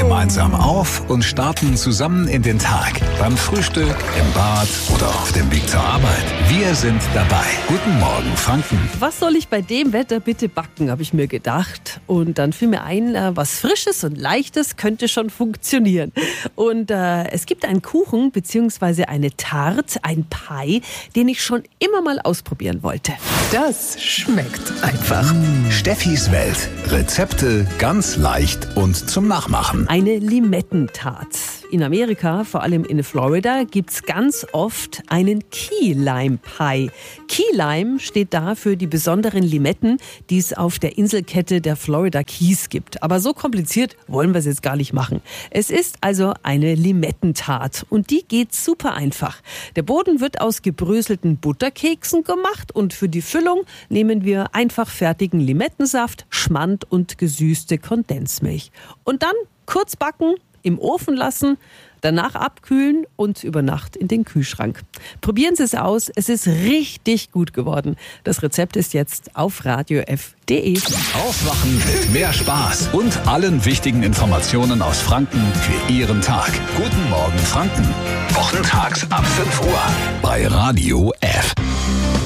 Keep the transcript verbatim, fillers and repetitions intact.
gemeinsam auf und starten zusammen in den Tag. Beim Frühstück, im Bad oder auf dem Weg zur Arbeit. Wir sind dabei. Guten Morgen, Franken. Was soll ich bei dem Wetter bitte backen, habe ich mir gedacht. Und dann fiel mir ein, was Frisches und Leichtes könnte schon funktionieren. Und äh, es gibt einen Kuchen bzw. eine Tarte, ein Pie, den ich schon immer mal ausprobieren wollte. Das schmeckt einfach. Mmh, Steffis Welt. Rezepte ganz leicht und zum Nachmachen. Eine Limettentarte. In Amerika, vor allem in Florida, gibt's ganz oft einen Key Lime Pie. Key Lime steht da für die besonderen Limetten, die es auf der Inselkette der Florida Keys gibt. Aber so kompliziert wollen wir es jetzt gar nicht machen. Es ist also eine Limettentarte und die geht super einfach. Der Boden wird aus gebröselten Butterkeksen gemacht und für die Füllung nehmen wir einfach fertigen Limettensaft, Schmand und gesüßte Kondensmilch. Und dann kurz backen, im Ofen lassen, danach abkühlen und über Nacht in den Kühlschrank. Probieren Sie es aus, es ist richtig gut geworden. Das Rezept ist jetzt auf radio f punkt d e. Aufwachen mit mehr Spaß und allen wichtigen Informationen aus Franken für Ihren Tag. Guten Morgen, Franken. Wochentags ab fünf Uhr bei Radio F.